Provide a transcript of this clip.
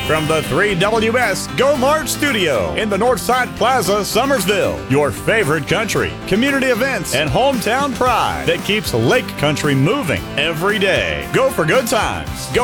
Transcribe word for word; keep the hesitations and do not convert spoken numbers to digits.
from the three W S Go Mart Studio in the Northside Plaza, Summersville. Your favorite country, community events, and hometown pride that keeps Lake Country moving every day. Go for good times. Go